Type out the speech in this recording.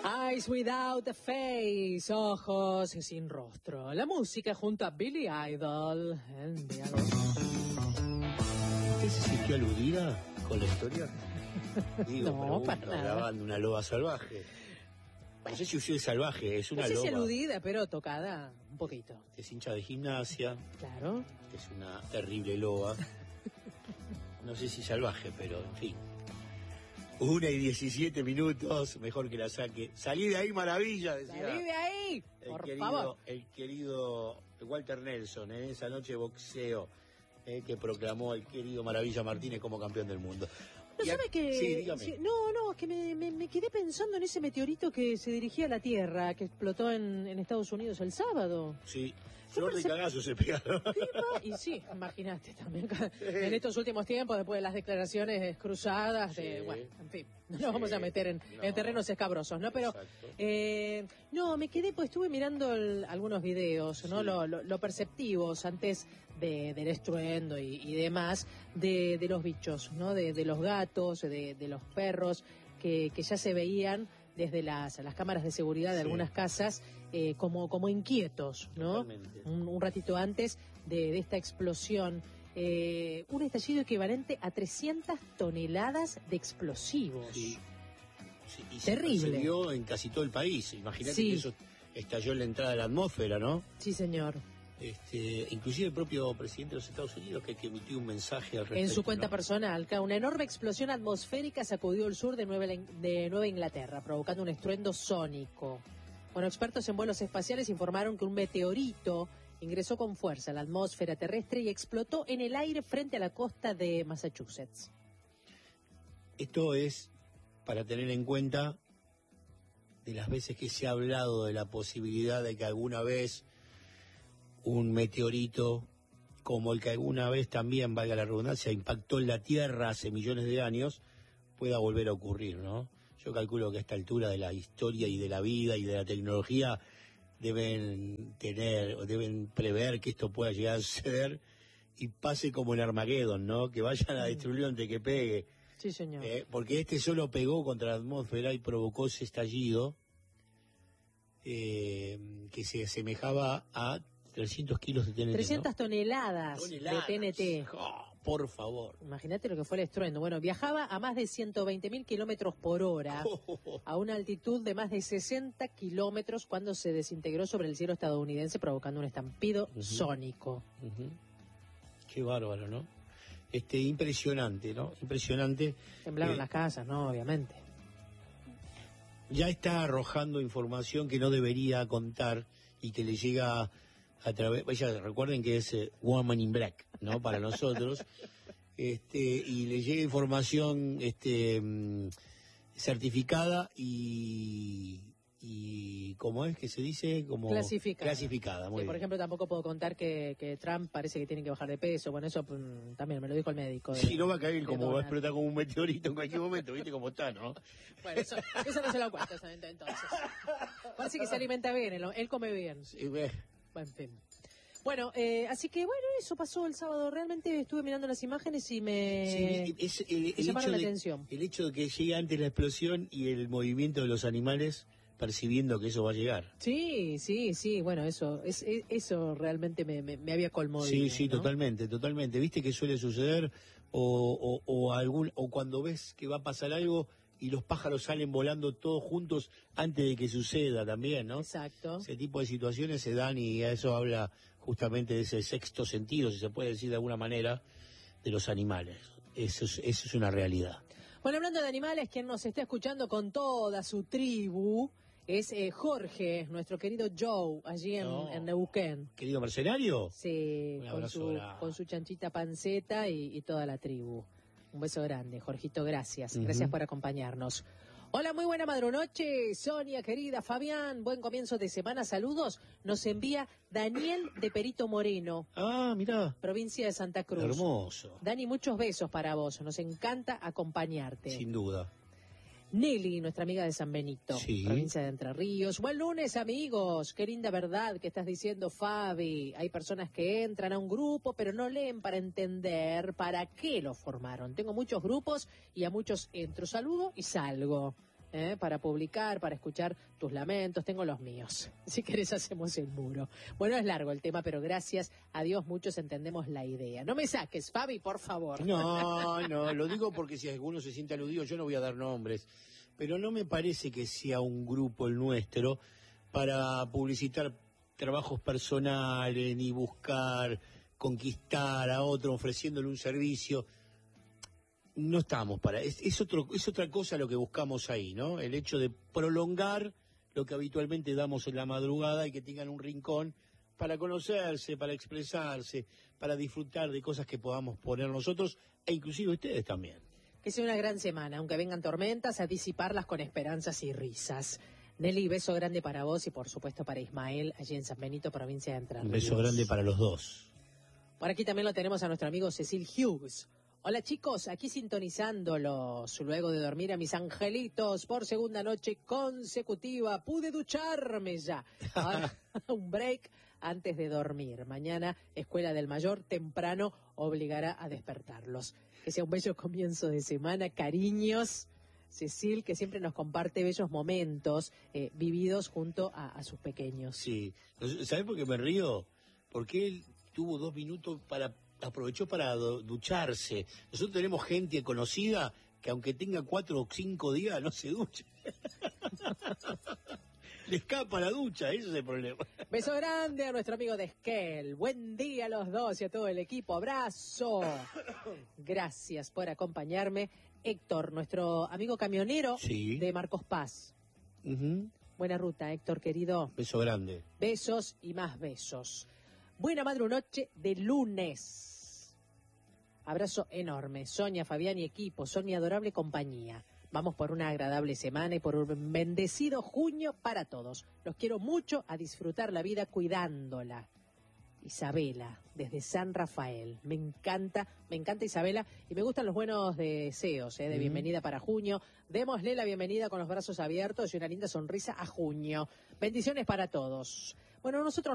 Eyes without a face, ojos sin rostro. La música junto a Billy Idol. ¿Usted se sintió aludida con la historia? Digo, No, para nada. Grabando una loba salvaje. No sé si usted es salvaje, es una loba. No sé si loba. aludida, pero tocada un poquito. Es hincha de gimnasia. Claro. Es una terrible loba. No sé si salvaje, pero en fin. 1:17, mejor que la saque. Salí de ahí, maravilla, decía. Salí de ahí, por favor. El querido Walter Nelson, en esa noche de boxeo, que proclamó el querido Maravilla Martínez como campeón del mundo. ¿No sabe que...? Sí, dígame. Sí, no, que me quedé pensando en ese meteorito que se dirigía a la Tierra, que explotó en Estados Unidos el sábado. Sí, flor de cagazo se pegaron. Y sí, imagínate también, en estos últimos tiempos, después de las declaraciones cruzadas, bueno, en fin, no nos vamos a meter en terrenos escabrosos, ¿no? Pero, no, me quedé, pues estuve mirando algunos videos, ¿no? Lo perceptivos antes del estruendo y demás, de los bichos, ¿no? De los gatos, de los perros, que ya se veían desde las cámaras de seguridad de algunas casas, como inquietos, ¿no? Un ratito antes de esta explosión. Un estallido equivalente a 300 toneladas de explosivos. Sí. Y terrible. Se vio en casi todo el país. Imagínate que eso estalló en la entrada de la atmósfera, ¿no? Sí, señor. Inclusive el propio presidente de los Estados Unidos que emitió un mensaje al respecto. En su cuenta personal, una enorme explosión atmosférica sacudió el sur de Nueva Inglaterra, provocando un estruendo sónico. Bueno, expertos en vuelos espaciales informaron que un meteorito ingresó con fuerza a la atmósfera terrestre y explotó en el aire frente a la costa de Massachusetts. Esto es para tener en cuenta de las veces que se ha hablado de la posibilidad de que alguna vez un meteorito, como el que alguna vez también, valga la redundancia, impactó en la Tierra hace millones de años, pueda volver a ocurrir, ¿no? Yo calculo que a esta altura de la historia y de la vida y de la tecnología deben prever que esto pueda llegar a suceder y pase como en Armageddon, ¿no? Que vayan a destruirlo antes que pegue. Sí, señor. Porque solo pegó contra la atmósfera y provocó ese estallido que se asemejaba a 300 kilos de TNT. 300 toneladas de TNT. Oh, por favor. Imagínate lo que fue el estruendo. Bueno, viajaba a más de 120.000 kilómetros por hora, a una altitud de más de 60 kilómetros cuando se desintegró sobre el cielo estadounidense, provocando un estampido sónico. Qué bárbaro, ¿no? Impresionante, ¿no? Impresionante. Temblaron las casas, ¿no? Obviamente. Ya está arrojando información que no debería contar y que le llega a través, recuerden que es Woman in Black, ¿no? Para nosotros, y le llega información certificada y ¿cómo es que se dice? Como clasificada, muy bien. Por ejemplo, tampoco puedo contar que Trump parece que tiene que bajar de peso. Bueno, eso también me lo dijo el médico. Sí, no va a caer como va a explotar como un meteorito en cualquier momento, ¿viste cómo está, no? Bueno, eso no se lo cuento, entonces. Parece que se alimenta bien, él come bien. Sí, en fin. Bueno, así que bueno, eso pasó el sábado. Realmente estuve mirando las imágenes y me llamaron la atención. El hecho de que llegue antes la explosión y el movimiento de los animales percibiendo que eso va a llegar. Sí, bueno, eso realmente me había conmovido. Sí, ¿no? Totalmente. ¿Viste que suele suceder? O cuando ves que va a pasar algo y los pájaros salen volando todos juntos antes de que suceda también, ¿no? Exacto. Ese tipo de situaciones se dan y a eso habla justamente de ese sexto sentido, si se puede decir de alguna manera, de los animales. Eso es una realidad. Bueno, hablando de animales, quien nos está escuchando con toda su tribu es Jorge, nuestro querido Joe, allí en Neuquén. ¿Querido mercenario? Sí, con su chanchita panceta y toda la tribu. Un beso grande, Jorgito, gracias. Gracias por acompañarnos. Hola, muy buena madrunoche, Sonia, querida, Fabián, buen comienzo de semana, saludos. Nos envía Daniel de Perito Moreno. Ah, mirá. Provincia de Santa Cruz. Hermoso. Dani, muchos besos para vos, nos encanta acompañarte. Sin duda. Nelly, nuestra amiga de San Benito, provincia de Entre Ríos. Buen lunes, amigos. Qué linda verdad que estás diciendo, Fabi. Hay personas que entran a un grupo, pero no leen para entender para qué lo formaron. Tengo muchos grupos y a muchos entro, saludo y salgo. para publicar, para escuchar tus lamentos. Tengo los míos. Si querés hacemos el muro. Bueno, es largo el tema, pero gracias a Dios muchos entendemos la idea. No me saques, Fabi, por favor. No, lo digo porque si alguno se siente aludido, yo no voy a dar nombres, pero no me parece que sea un grupo el nuestro para publicitar trabajos personales ni buscar conquistar a otro ofreciéndole un servicio. No estamos para... Es otra cosa lo que buscamos ahí, ¿no? El hecho de prolongar lo que habitualmente damos en la madrugada y que tengan un rincón para conocerse, para expresarse, para disfrutar de cosas que podamos poner nosotros e inclusive ustedes también. Que sea una gran semana, aunque vengan tormentas, a disiparlas con esperanzas y risas. Nelly, beso grande para vos y por supuesto para Ismael, allí en San Benito, provincia de Entre Ríos. Un beso grande para los dos. Por aquí también lo tenemos a nuestro amigo Cecil Hughes. Hola chicos, aquí sintonizándolos luego de dormir a mis angelitos por segunda noche consecutiva. Pude ducharme ya. Un break antes de dormir. Mañana, Escuela del Mayor, temprano, obligará a despertarlos. Que sea un bello comienzo de semana. Cariños, Cecil, que siempre nos comparte bellos momentos vividos junto a sus pequeños. Sí. ¿Sabes por qué me río? Porque él tuvo 2 minutos aprovechó para ducharse. Nosotros tenemos gente conocida que aunque tenga 4 o 5 días no se ducha. Le escapa la ducha, ese es el problema. Beso grande a nuestro amigo de Esquel. Buen día a los dos y a todo el equipo. Abrazo. Gracias por acompañarme. Héctor, nuestro amigo camionero de Marcos Paz. Buena ruta, Héctor, querido. Beso grande. Besos y más besos. Buena madrunoche de lunes. Abrazo enorme. Sonia, Fabián y equipo son mi adorable compañía. Vamos por una agradable semana y por un bendecido junio para todos. Los quiero mucho, a disfrutar la vida cuidándola. Isabela, desde San Rafael. Me encanta Isabela, y me gustan los buenos deseos de bienvenida para junio. Démosle la bienvenida con los brazos abiertos y una linda sonrisa a junio. Bendiciones para todos. Bueno, nosotros